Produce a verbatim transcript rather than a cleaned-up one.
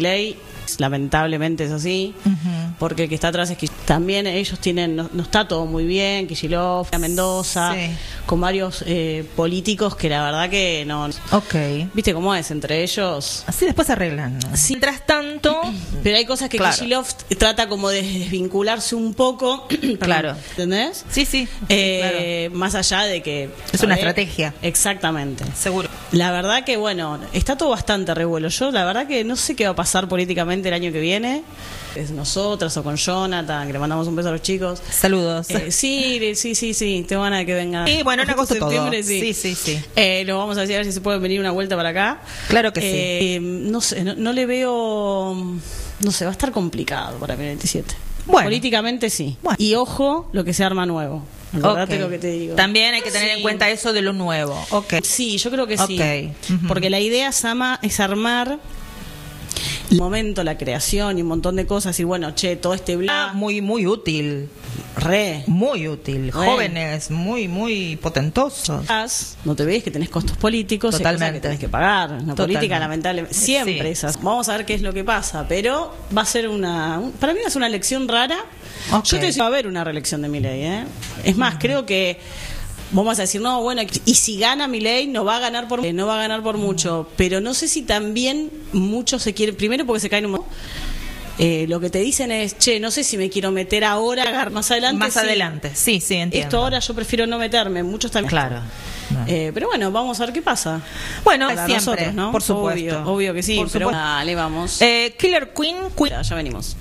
ley, lamentablemente es así, uh-huh. porque el que está atrás es Kicillof. También ellos tienen, no, no está todo muy bien, Kicillof, Mendoza, sí. con varios eh, políticos que la verdad que no... Ok. ¿Viste cómo es? Entre ellos... Así después se arreglan, ¿no? Sí. Mientras tanto... Pero hay cosas que claro. Kicillof trata como de desvincularse un poco. Claro. ¿Entendés? Sí, sí. Eh, claro. Más allá de que... Es ¿sabes? Una estrategia. Exactamente. Seguro. La verdad que, bueno, está todo bastante revuelo. Yo la verdad que no sé qué va a pasar políticamente el año que viene. Es nosotras o con Jonathan, que le mandamos un beso a los chicos. Saludos. Eh, sí, sí, sí, sí. Tengo ganas de que vengan. Sí, bueno, en agosto todo. Sí, sí, sí. sí. Eh, lo vamos a decir a ver si se puede venir una vuelta para acá. Claro que eh, sí. No sé, no, no le veo... No sé, va a estar complicado para el veintisiete. Bueno. Políticamente sí. Bueno. Y ojo lo que se arma nuevo. Acordate okay. lo que te digo. También hay que tener sí. en cuenta eso de lo nuevo. Okay. Sí, yo creo que sí. Okay. Uh-huh. Porque la idea, Sama, es armar el momento, la creación y un montón de cosas. Y bueno, che, todo este bla. Muy, muy útil. Re. Muy útil. Re. Jóvenes, muy, muy potentosos. No te ves que tenés costos políticos. Totalmente. Que tenés que pagar. La política, lamentablemente, siempre sí. esas. Vamos a ver qué es lo que pasa. Pero va a ser una. Un, para mí va a ser una elección rara. Okay. Yo te decía, va a haber una reelección de Milei, ¿eh? Es más, uh-huh. creo que vamos a decir, no, bueno, y si gana Milei no va a ganar por no va a ganar por mucho, pero no sé si también muchos se quieren, primero porque se caen un eh, lo que te dicen es, che, no sé si me quiero meter ahora, más adelante. Más sí. adelante, sí, sí, entiendo. Esto ahora yo prefiero no meterme, muchos también. Claro. No. Eh, pero bueno, vamos a ver qué pasa. Bueno, para siempre, nosotros, ¿no? Por supuesto. Obvio, obvio que sí, por pero supuesto. Dale, vamos. Eh, Killer Queen, Queen. Ya, ya venimos.